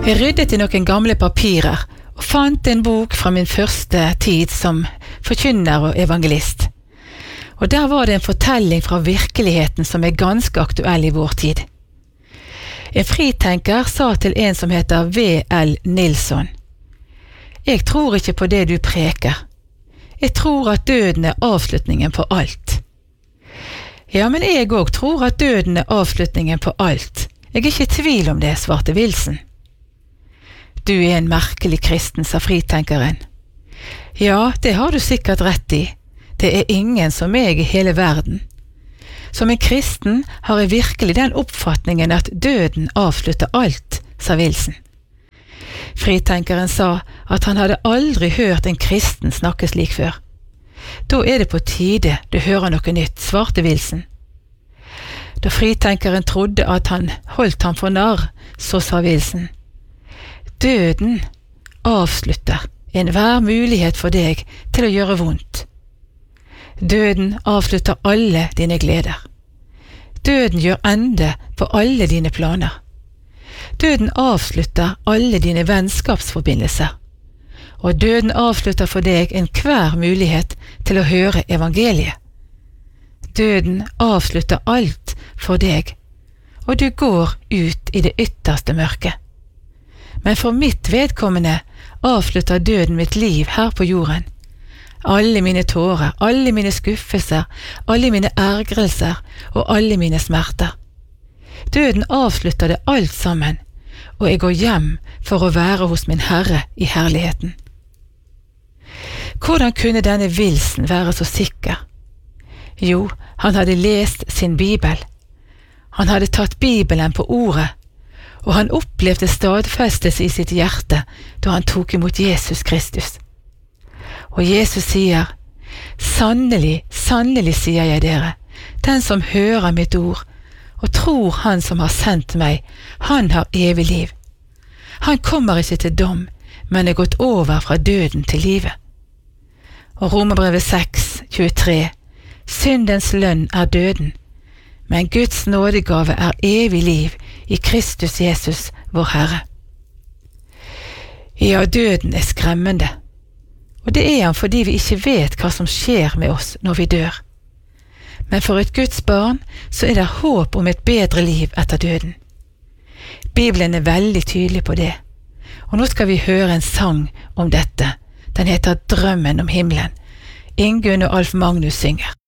Jeg ryddet i noen gamle papirer og fant en bok fra min første tid som forkynner og evangelist. Og der var det en fortelling fra virkeligheten som er ganske aktuell i vår tid. En fritenker sa til en som heter V.L. Nilsson: «Jeg tror ikke på det du preker. Jeg tror at døden er avslutningen på alt.» «Ja, men jeg også tror at døden er avslutningen på alt. Jeg er ikke i tvil om det», svarte Wilson. «Du er en merkelig kristen», sa fritenkeren. «Ja, det har du sikkert rett i. Det er ingen som meg i hele verden. Som en kristen har jeg virkelig den oppfatningen at døden avslutter alt», sa Wilson. Fritenkeren sa at han hadde aldri hørt en kristen snakke slik før. «Da er det på tide du hører noe nytt», svarte Wilson. Da fritenkeren trodde at han holdt ham for narr, så sa Wilson: «Døden avslutter enhver mulighet for deg til å gjøre vondt. Døden avslutter alle dine gleder. Døden gjør ende på alle dine planer. Døden avslutter alle dine vennskapsforbindelser. Og døden avslutter for deg enhver mulighet til å høre evangeliet. Døden avslutter alt for deg, og du går ut i det ytterste mørket. Men for mitt vedkommende avslutter døden mitt liv her på jorden. Alle mine tårer, alle mine skuffelser, alle mine ergrelser og alle mine smerter. Døden avslutter det alt sammen, og jeg går hjem for å være hos min Herre i herligheten. Hvordan kunne denne Wilson være så sikker? Jo, han hadde lest sin Bibel. Han hadde tatt Bibelen på ordet, og han opplevde stadfestelse i sitt hjerte da han tok imot Jesus Kristus. Og Jesus sier: «Sannelig, sannelig sier jeg dere, den som hører mitt ord og tror han som har sendt meg, han har evig liv. Han kommer ikke til dom, men er gått over fra døden til livet.» Og Romerbrevet 6:23: «Syndens lønn er døden, men Guds nådegave er evig liv i Kristus Jesus, vår Herre.» Ja, døden er skremmende, og det er han fordi vi ikke vet hva som skjer med oss når vi dør. Men for et Guds barn så er det håp om et bedre liv etter døden. Bibelen er veldig tydelig på det, og nå skal vi høre en sang om dette. Den heter «Drømmen om himmelen». Ingunn og Alf Magnus synger.